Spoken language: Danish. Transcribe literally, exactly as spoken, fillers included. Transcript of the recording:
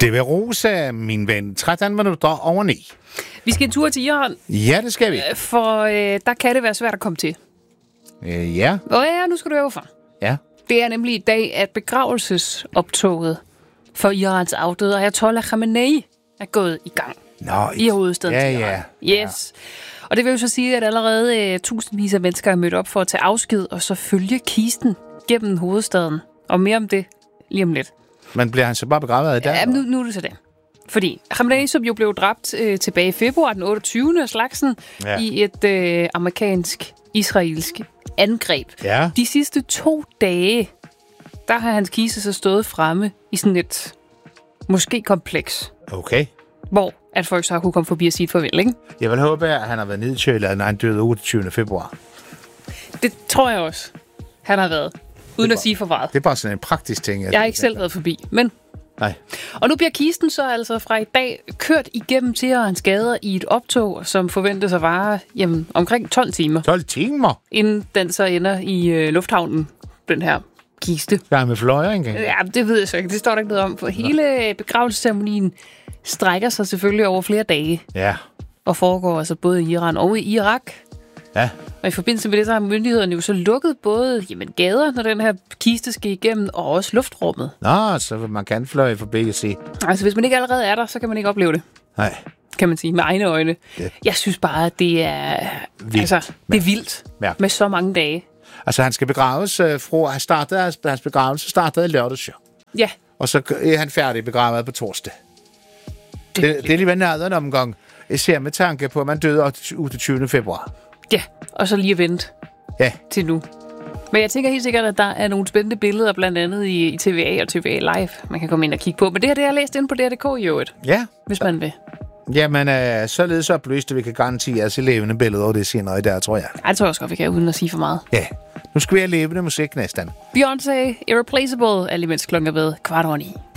Det vil Rosa, min ven. tretten minutter over ni. Vi skal en tur til Iran. Ja, det skal vi. For øh, der kan det være svært at komme til. Øh, ja. Og ja, nu skal du høre hvorfor. Ja. Det er nemlig i dag, at begravelsesoptoget for Irans afdøde Ayatollah Khamenei er gået i gang. Nå, I hovedstaden ja, til Iran. ja. Yes. Og det vil jo så sige, at allerede øh, tusindvis af mennesker er mødt op for at tage afsked og så følge kisten gennem hovedstaden. Og mere om det lige om lidt. Men bliver han så bare begravet i dag? Ja, nu, nu er det så det. Fordi Khamenei, som jo blev dræbt øh, tilbage i februar den otteogtyvende af slagsen ja. i et øh, amerikansk-israelsk angreb. Ja. De sidste to dage, der har hans kiste så stået fremme i sådan et måske kompleks. Okay. Hvor at folk så har kunne komme forbi og sige et farvel, ikke? Jeg vil håbe, at han har været nedkølet, når han døde otteogtyvende februar. Det tror jeg også, han har været. Uden bare, at sige for meget. Det er bare sådan en praktisk ting. Jeg, jeg har ikke selv været forbi, men... Nej. Og nu bliver kisten så altså fra i dag kørt igennem Teherans gader i et optog, som forventes at vare jamen, omkring tolv timer. tolv timer? Inden den så ender i øh, lufthavnen, den her kiste. Der er med fløjer, ikke? Ja, det ved jeg så ikke. Det står der ikke noget om. For hele begravelsesceremonien strækker sig selvfølgelig over flere dage. Ja. Og foregår altså både i Iran og i Irak. Ja. Og i forbindelse med det, så har myndighederne jo så lukket både jamen, gader, når den her kiste skal igennem, og også luftrummet. Nå, så man kan fløje forbi og se. Altså, hvis man ikke allerede er der, så kan man ikke opleve det. Nej. Kan man sige, med egne øjne. Det. Jeg synes bare, at det er, vildt. altså, det er vildt Mærk. med så mange dage. Altså, han skal begraves øh, fra... Han startede, hans begravelse startede i lørdags, jo. Ja. Og så er han færdig begravet på torsdag. Det, det, det er lige været nærmere en omgang. Især med tanke på, at man døde otteogtyvende februar. Ja, og så lige vente ja. til nu. Men jeg tænker helt sikkert, at der er nogle spændende billeder, blandt andet i, i T V A og T V A Live, man kan komme ind og kigge på. Men det her, det har jeg læst inde på D R punktum d k i øvrigt. Ja. Hvis man vil. Jamen, øh, således oplyst, at vi kan garantere os i levende billeder, og det senere i dag, tror jeg. Jeg tror også godt, vi kan, uden at sige for meget. Ja. Nu skal vi have levende musik næsten. Beyoncé, Irreplaceable, er lige mens klokken er ved kvart over ni.